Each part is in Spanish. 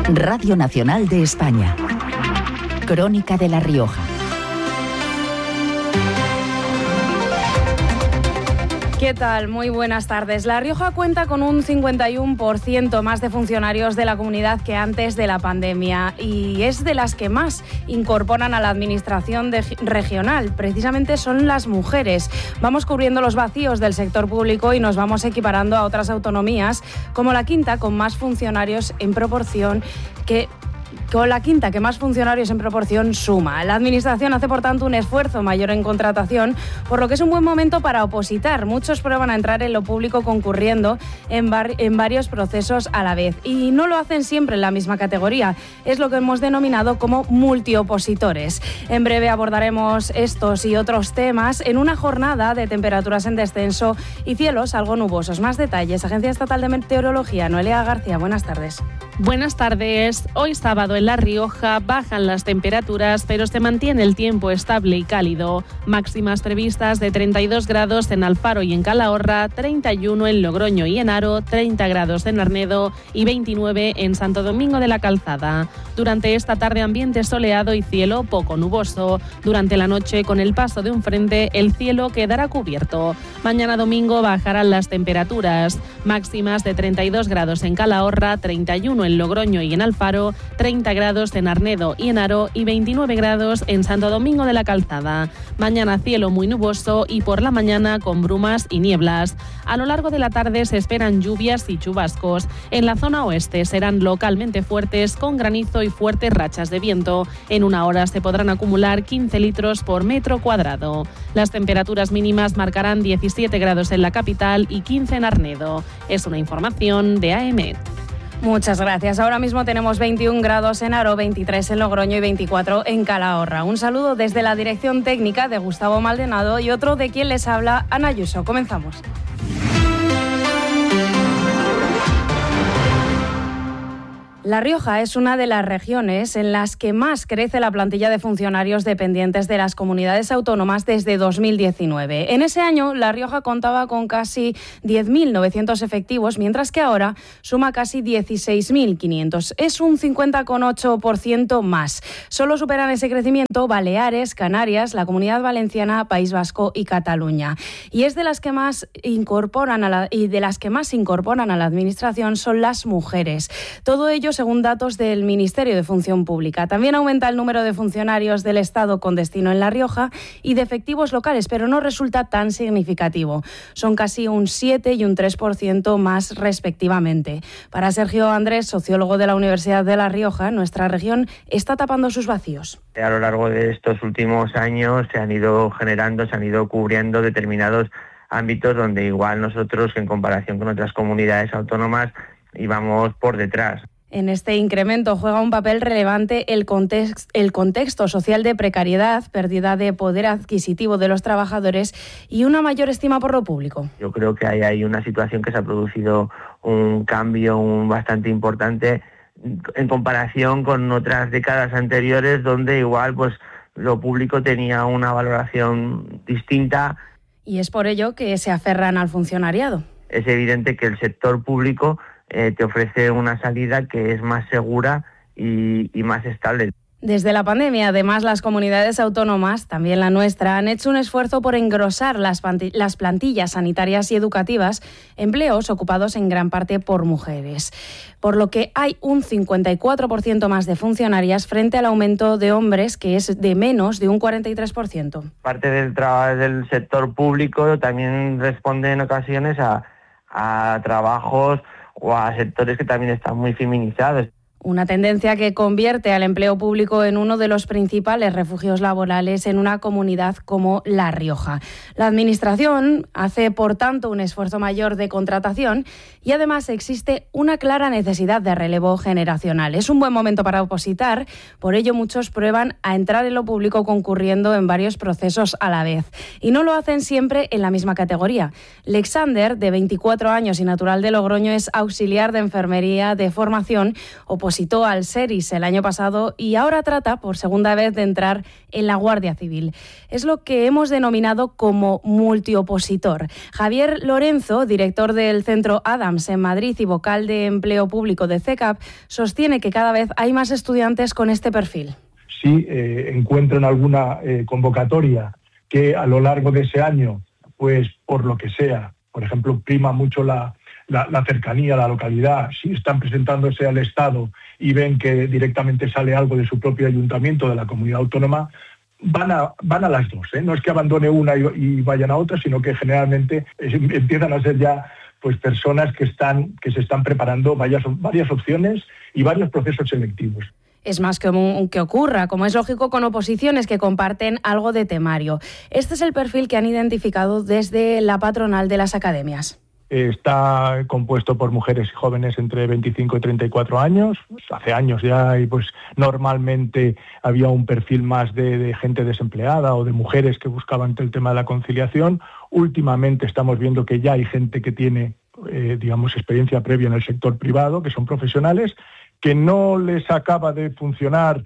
Radio Nacional de España. Crónica de La Rioja. ¿Qué tal? Muy buenas tardes. La Rioja cuenta con un 51% más de funcionarios de la comunidad que antes de la pandemia y es de las que más incorporan a la administración regional. Precisamente son las mujeres. Vamos cubriendo los vacíos del sector público y nos vamos equiparando a otras autonomías, como la quinta con más funcionarios en proporción que más funcionarios en proporción suma. La Administración hace, por tanto, un esfuerzo mayor en contratación, por lo que es un buen momento para opositar. Muchos prueban a entrar en lo público concurriendo en varios procesos a la vez y no lo hacen siempre en la misma categoría. Es lo que hemos denominado como multiopositores. En breve abordaremos estos y otros temas en una jornada de temperaturas en descenso y cielos algo nubosos. Más detalles. Agencia Estatal de Meteorología, Noelia García, buenas tardes. Buenas tardes. Hoy sábado en La Rioja bajan las temperaturas, pero se mantiene el tiempo estable y cálido. Máximas previstas de 32 grados en Alfaro y en Calahorra, 31 en Logroño y en Haro, 30 grados en Arnedo y 29 en Santo Domingo de la Calzada. Durante esta tarde ambiente soleado y cielo poco nuboso. Durante la noche, con el paso de un frente, el cielo quedará cubierto. Mañana domingo bajarán las temperaturas. Máximas de 32 grados en Calahorra, 31 en Logroño y en Alfaro, 30 grados en Arnedo y en Haro y 29 grados en Santo Domingo de la Calzada. Mañana cielo muy nuboso y por la mañana con brumas y nieblas. A lo largo de la tarde se esperan lluvias y chubascos. En la zona oeste serán localmente fuertes con granizo y fuertes rachas de viento. En una hora se podrán acumular 15 litros por metro cuadrado. Las temperaturas mínimas marcarán 17 grados en la capital y 15 en Arnedo. Es una información de AEMET. Muchas gracias. Ahora mismo tenemos 21 grados en Haro, 23 en Logroño y 24 en Calahorra. Un saludo desde la dirección técnica de Gustavo Maldonado y otro de quien les habla, Ana Ayuso. Comenzamos. La Rioja es una de las regiones en las que más crece la plantilla de funcionarios dependientes de las comunidades autónomas desde 2019. En ese año, La Rioja contaba con casi 10.900 efectivos, mientras que ahora suma casi 16.500. Es un 50,8% más. Solo superan ese crecimiento Baleares, Canarias, la Comunidad Valenciana, País Vasco y Cataluña. Y es de las que más incorporan a la administración son las mujeres. Todo ello según datos del Ministerio de Función Pública. También aumenta el número de funcionarios del Estado con destino en La Rioja y de efectivos locales, pero no resulta tan significativo. Son casi un 7 y un 3% más respectivamente. Para Sergio Andrés, sociólogo de la Universidad de La Rioja, nuestra región está tapando sus vacíos. A lo largo de estos últimos años se han ido cubriendo determinados ámbitos donde igual nosotros, en comparación con otras comunidades autónomas, íbamos por detrás. En este incremento juega un papel relevante el contexto social de precariedad, pérdida de poder adquisitivo de los trabajadores y una mayor estima por lo público. Yo creo que hay una situación que se ha producido un cambio bastante importante en comparación con otras décadas anteriores, donde igual pues lo público tenía una valoración distinta. Y es por ello que se aferran al funcionariado. Es evidente que el sector público te ofrece una salida que es más segura y más estable. Desde la pandemia, además, las comunidades autónomas, también la nuestra, han hecho un esfuerzo por engrosar las plantillas sanitarias y educativas, empleos ocupados en gran parte por mujeres, por lo que hay un 54% más de funcionarias frente al aumento de hombres, que es de menos de un 43%. Parte del trabajo del sector público también responde en ocasiones a trabajos o a sectores que también están muy feminizados. Una tendencia que convierte al empleo público en uno de los principales refugios laborales en una comunidad como La Rioja. La Administración hace, por tanto, un esfuerzo mayor de contratación y además existe una clara necesidad de relevo generacional. Es un buen momento para opositar, por ello muchos prueban a entrar en lo público concurriendo en varios procesos a la vez. Y no lo hacen siempre en la misma categoría. Lexander, de 24 años y natural de Logroño, es auxiliar de enfermería de formación, opositor opositó al SERIS el año pasado y ahora trata por segunda vez de entrar en la Guardia Civil. Es lo que hemos denominado como multiopositor. Javier Lorenzo, director del Centro Adams en Madrid y vocal de Empleo Público de CECAP, sostiene que cada vez hay más estudiantes con este perfil. Si encuentran alguna convocatoria que a lo largo de ese año, pues por lo que sea, por ejemplo, prima mucho la cercanía, la localidad, si están presentándose al Estado y ven que directamente sale algo de su propio ayuntamiento, de la comunidad autónoma, van a las dos, ¿eh? No es que abandone una y vayan a otra, sino que generalmente empiezan a ser ya pues personas que se están preparando varias opciones y varios procesos selectivos. Es más común que ocurra, como es lógico, con oposiciones que comparten algo de temario. Este es el perfil que han identificado desde la patronal de las academias. Está compuesto por mujeres y jóvenes entre 25 y 34 años. Hace años ya y pues normalmente había un perfil más de gente desempleada o de mujeres que buscaban el tema de la conciliación. Últimamente estamos viendo que ya hay gente que tiene, experiencia previa en el sector privado, que son profesionales, que no les acaba de funcionar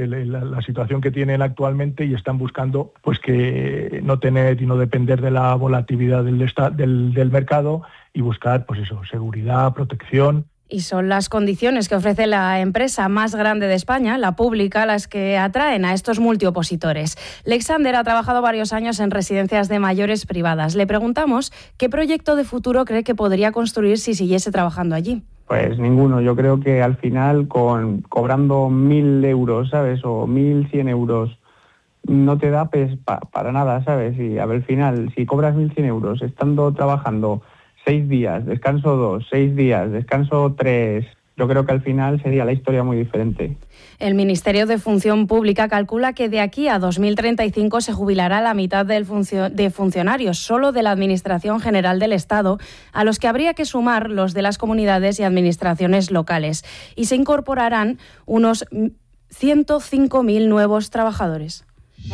la situación que tienen actualmente y están buscando pues que no tener y no depender de la volatilidad del mercado y buscar pues eso, seguridad, protección. Y son las condiciones que ofrece la empresa más grande de España, la pública, las que atraen a estos multiopositores. Lexander ha trabajado varios años en residencias de mayores privadas. Le preguntamos qué proyecto de futuro cree que podría construir si siguiese trabajando allí. Pues ninguno. Yo creo que al final cobrando 1.000 euros, ¿sabes? O 1.100 euros, no te da pues, para nada, ¿sabes? Y al final, si cobras 1.100 euros estando trabajando 6 días, descanso 2, 6 días, descanso 3, yo creo que al final sería la historia muy diferente. El Ministerio de Función Pública calcula que de aquí a 2035 se jubilará la mitad de funcionarios solo de la Administración General del Estado, a los que habría que sumar los de las comunidades y administraciones locales. Y se incorporarán unos 105.000 nuevos trabajadores.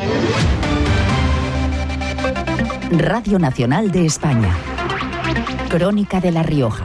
Radio Nacional de España. Crónica de La Rioja.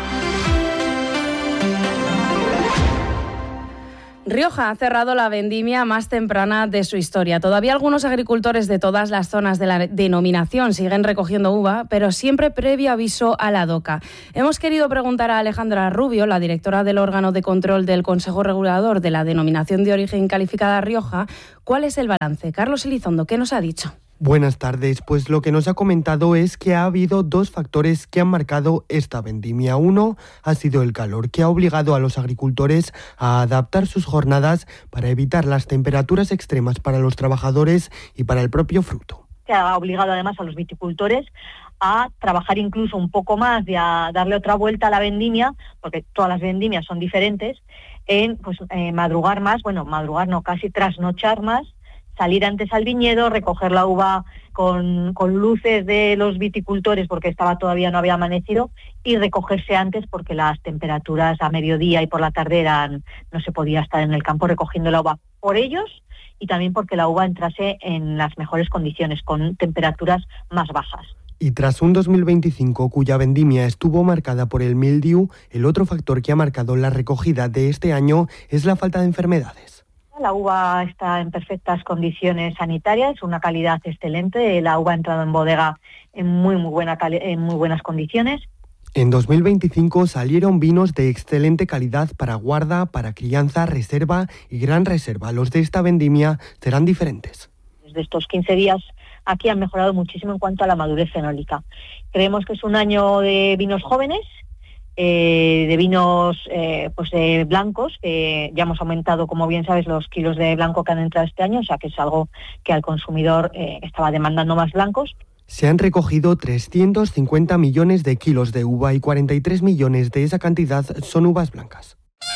Rioja ha cerrado la vendimia más temprana de su historia. Todavía algunos agricultores de todas las zonas de la denominación siguen recogiendo uva, pero siempre previo aviso a la DOCA. Hemos querido preguntar a Alejandra Rubio, la directora del órgano de control del Consejo Regulador de la Denominación de Origen Calificada Rioja, cuál es el balance. Carlos Elizondo, ¿qué nos ha dicho? Buenas tardes, pues lo que nos ha comentado es que ha habido 2 factores que han marcado esta vendimia. Uno ha sido el calor, que ha obligado a los agricultores a adaptar sus jornadas para evitar las temperaturas extremas para los trabajadores y para el propio fruto. Que ha obligado además a los viticultores a trabajar incluso un poco más y a darle otra vuelta a la vendimia, porque todas las vendimias son diferentes, en madrugar más, casi trasnochar más, salir antes al viñedo, recoger la uva con luces de los viticultores porque todavía no había amanecido y recogerse antes porque las temperaturas a mediodía y por la tarde no se podía estar en el campo recogiendo la uva por ellos y también porque la uva entrase en las mejores condiciones, con temperaturas más bajas. Y tras un 2025 cuya vendimia estuvo marcada por el mildiu, el otro factor que ha marcado la recogida de este año es la falta de enfermedades. La uva está en perfectas condiciones sanitarias, una calidad excelente. La uva ha entrado en bodega en muy buenas condiciones. En 2025 salieron vinos de excelente calidad para guarda, para crianza, reserva y gran reserva. Los de esta vendimia serán diferentes. Desde estos 15 días aquí han mejorado muchísimo en cuanto a la madurez fenólica. Creemos que es un año de vinos jóvenes, de vinos blancos, que ya hemos aumentado, como bien sabes, los kilos de blanco que han entrado este año, o sea que es algo que al consumidor estaba demandando más blancos. Se han recogido 350 millones de kilos de uva y 43 millones de esa cantidad son uvas blancas.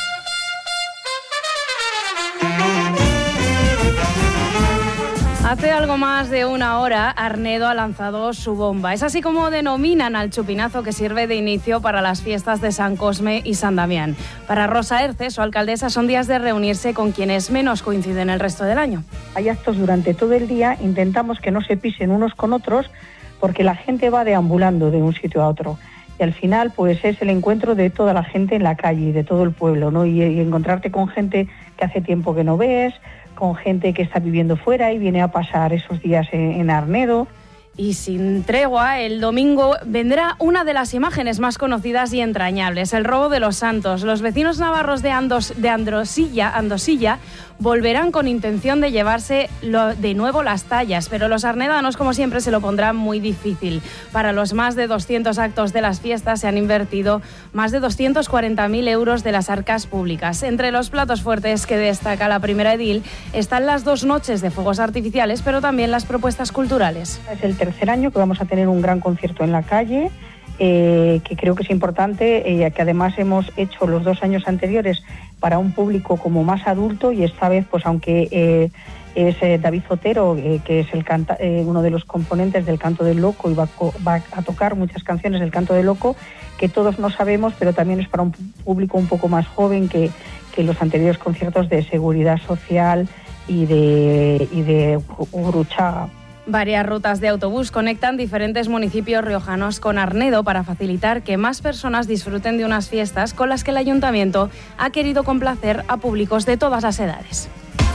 Hace algo más de una hora, Arnedo ha lanzado su bomba. Es así como denominan al chupinazo que sirve de inicio para las fiestas de San Cosme y San Damián. Para Rosa Erce, su alcaldesa, son días de reunirse con quienes menos coinciden el resto del año. Hay actos durante todo el día, intentamos que no se pisen unos con otros, porque la gente va deambulando de un sitio a otro. y al final pues es el encuentro de toda la gente en la calle, de todo el pueblo, ¿no? Y encontrarte con gente que hace tiempo que no ves, con gente que está viviendo fuera y viene a pasar esos días en Arnedo. Y sin tregua, el domingo vendrá una de las imágenes más conocidas y entrañables, el robo de los santos. Los vecinos navarros de Andosilla volverán con intención de llevarse de nuevo las tallas, pero los arnedanos, como siempre, se lo pondrán muy difícil. Para los más de 200 actos de las fiestas se han invertido más de 240.000 euros de las arcas públicas. Entre los platos fuertes que destaca la primera edil están las 2 noches de fuegos artificiales, pero también las propuestas culturales. Es el tercer año que vamos a tener un gran concierto en la calle, que creo que es importante, que además hemos hecho los 2 años anteriores para un público como más adulto, y esta vez, pues aunque es David Zotero, que es uno de los componentes del Canto del Loco, y va a tocar muchas canciones del Canto del Loco que todos no sabemos, pero también es para un público un poco más joven que los anteriores conciertos de Seguridad Social y de Gurruchaga. Varias rutas de autobús conectan diferentes municipios riojanos con Arnedo para facilitar que más personas disfruten de unas fiestas con las que el Ayuntamiento ha querido complacer a públicos de todas las edades.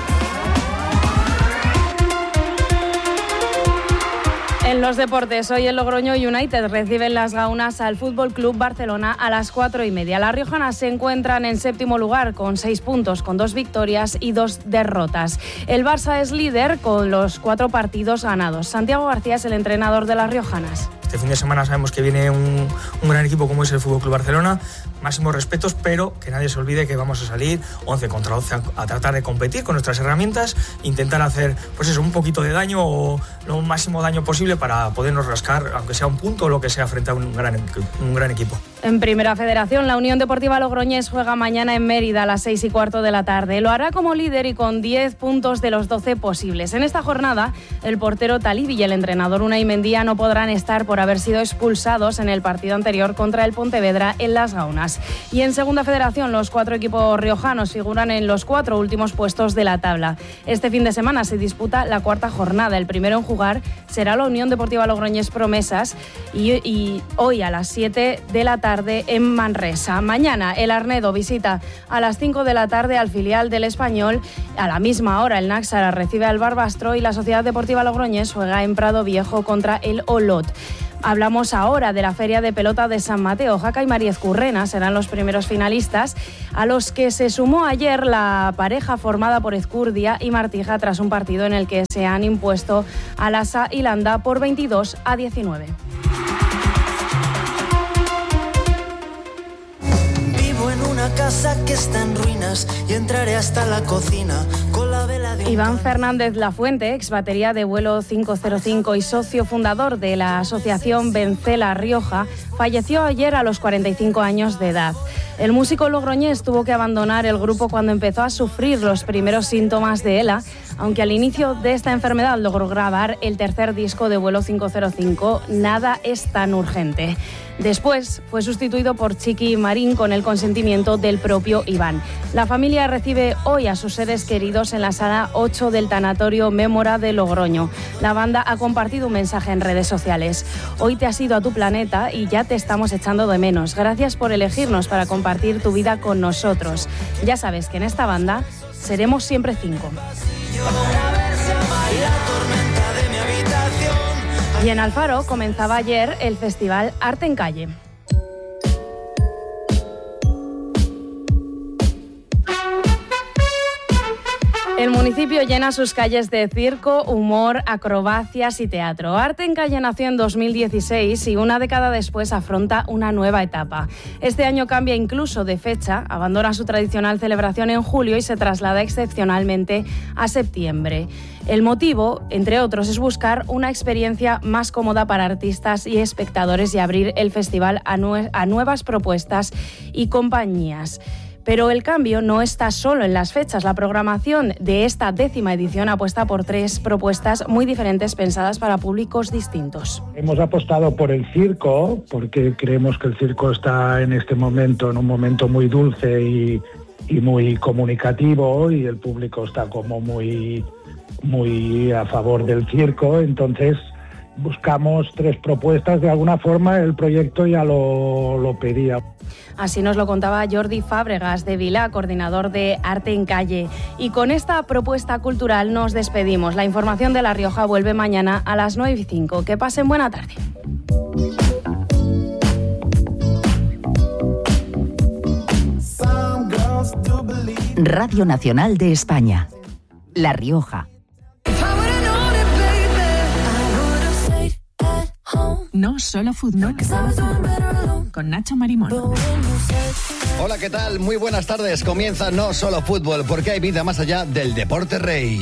En los deportes, hoy el Logroño United reciben las Gaunas al Fútbol Club Barcelona a las 4:30. Las riojanas se encuentran en 7º lugar con 6 puntos, con 2 victorias y 2 derrotas. El Barça es líder con los 4 partidos ganados. Santiago García es el entrenador de las riojanas. Este fin de semana sabemos que viene un gran equipo como es el Fútbol Club Barcelona. Máximos respetos, pero que nadie se olvide que vamos a salir 11 contra 11 a tratar de competir con nuestras herramientas, intentar hacer un poquito de daño o lo máximo daño posible para podernos rascar, aunque sea un punto o lo que sea, frente a un gran equipo. En Primera Federación, la Unión Deportiva Logroñés juega mañana en Mérida a las 6:15 de la tarde. Lo hará como líder y con 10 puntos de los 12 posibles. En esta jornada, el portero Talibi y el entrenador Unai Mendía no podrán estar por haber sido expulsados en el partido anterior contra el Pontevedra en Las Gaunas. Y en Segunda Federación, los 4 equipos riojanos figuran en los 4 últimos puestos de la tabla. Este fin de semana se disputa la 4ª jornada. El primero en jugar será la Unión Deportiva Logroñés Promesas y hoy a las 7 de la tarde en Manresa. Mañana el Arnedo visita a las 5 de la tarde al filial del Español. A la misma hora el Náxara recibe al Barbastro y la Sociedad Deportiva Logroñés juega en Prado Viejo contra el Olot. Hablamos ahora de la Feria de Pelota de San Mateo. Jaca y María Ezcurrena serán los primeros finalistas, a los que se sumó ayer la pareja formada por Ezcurdia y Martija tras un partido en el que se han impuesto a Lasa y Landa por 22-19. Vivo en una casa que está en ruinas y entraré hasta la cocina con la vela de Iván Fernández Lafuente, ex batería de vuelo 505 y socio fundador de la asociación Vencela Rioja, falleció ayer a los 45 años de edad. El músico logroñés tuvo que abandonar el grupo cuando empezó a sufrir los primeros síntomas de ELA, aunque al inicio de esta enfermedad logró grabar el tercer disco de vuelo 505, Nada es tan urgente. Después fue sustituido por Chiqui Marín con el consentimiento del propio Iván. La familia recibe hoy a sus seres queridos en la sala 8 del tanatorio Mémora de Logroño. La banda ha compartido un mensaje en redes sociales. Hoy te has ido a tu planeta y ya te estamos echando de menos. Gracias por elegirnos para compartir tu vida con nosotros. Ya sabes que en esta banda seremos siempre 5. Y en Alfaro comenzaba ayer el festival Arte en Calle. El municipio llena sus calles de circo, humor, acrobacias y teatro. Arte en Calle nació en 2016 y una década después afronta una nueva etapa. Este año cambia incluso de fecha, abandona su tradicional celebración en julio y se traslada excepcionalmente a septiembre. El motivo, entre otros, es buscar una experiencia más cómoda para artistas y espectadores y abrir el festival a nuevas propuestas y compañías. Pero el cambio no está solo en las fechas. La programación de esta 10ª edición apuesta por 3 propuestas muy diferentes pensadas para públicos distintos. Hemos apostado por el circo porque creemos que el circo está en este momento, en un momento muy dulce y muy comunicativo, y el público está como muy a favor del circo. Entonces buscamos 3 propuestas, de alguna forma el proyecto ya lo pedía. Así nos lo contaba Jordi Fábregas de Vilá, coordinador de Arte en Calle. Y con esta propuesta cultural nos despedimos. La información de La Rioja vuelve mañana a las 9:05. Que pasen buena tarde. Radio Nacional de España. La Rioja. No solo fútbol. Con Nacho Marimón. Hola, ¿qué tal? Muy buenas tardes. Comienza No Solo Fútbol, porque hay vida más allá del deporte rey.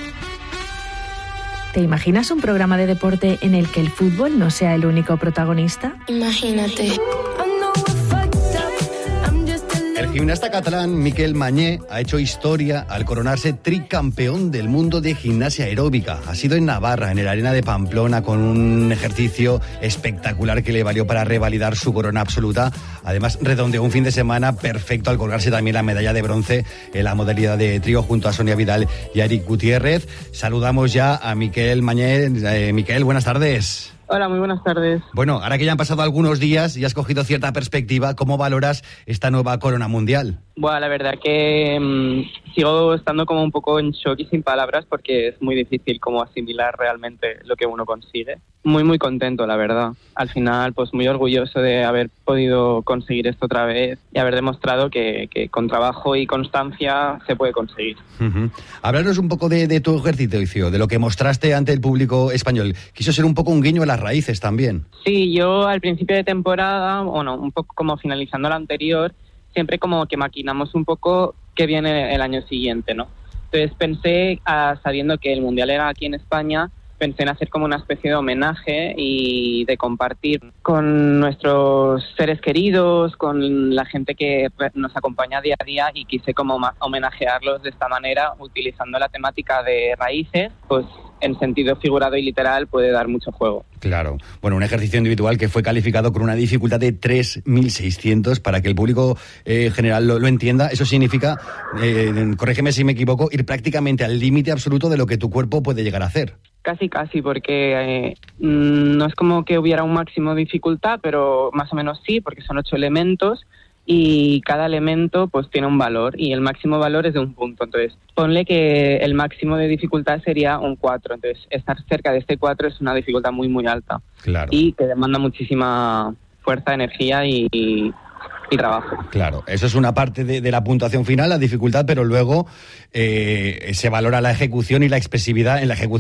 ¿Te imaginas un programa de deporte en el que el fútbol no sea el único protagonista? Imagínate. El gimnasta catalán Miquel Mañé ha hecho historia al coronarse tricampeón del mundo de gimnasia aeróbica. Ha sido en Navarra, en el Arena de Pamplona, con un ejercicio espectacular que le valió para revalidar su corona absoluta. Además, redondeó un fin de semana perfecto al colgarse también la medalla de bronce en la modalidad de trío junto a Sonia Vidal y a Eric Gutiérrez. Saludamos ya a Miquel Mañé. Miquel, buenas tardes. Hola, muy buenas tardes. Bueno, ahora que ya han pasado algunos días y has cogido cierta perspectiva, ¿cómo valoras esta nueva corona mundial? Bueno, la verdad que sigo estando como un poco en shock y sin palabras porque es muy difícil como asimilar realmente lo que uno consigue. Muy, muy contento, la verdad. Al final, pues muy orgulloso de haber podido conseguir esto otra vez y haber demostrado que con trabajo y constancia se puede conseguir. Uh-huh. Háblanos un poco de tu ejercicio, de lo que mostraste ante el público español. Quiso ser un poco un guiño a las raíces también. Sí, yo al principio de temporada, bueno, un poco como finalizando la anterior, siempre como que maquinamos un poco qué viene el año siguiente, ¿no? Entonces pensé, sabiendo que el Mundial era aquí en España, pensé en hacer como una especie de homenaje y de compartir con nuestros seres queridos, con la gente que nos acompaña día a día, y quise como homenajearlos de esta manera, utilizando la temática de raíces, pues en sentido figurado y literal puede dar mucho juego. Claro. Bueno, un ejercicio individual que fue calificado con una dificultad de 3.600 para que el público general lo entienda. Eso significa, corrígeme si me equivoco, ir prácticamente al límite absoluto de lo que tu cuerpo puede llegar a hacer. Casi, porque no es como que hubiera un máximo de dificultad, pero más o menos sí, porque son 8 elementos y cada elemento pues tiene un valor y el máximo valor es de 1 punto. Entonces, ponle que el máximo de dificultad sería un 4. Entonces, estar cerca de este 4 es una dificultad muy, muy alta. Claro. Y que demanda muchísima fuerza, energía y trabajo. Claro, eso es una parte de la puntuación final, la dificultad, pero luego se valora la ejecución y la expresividad en la ejecución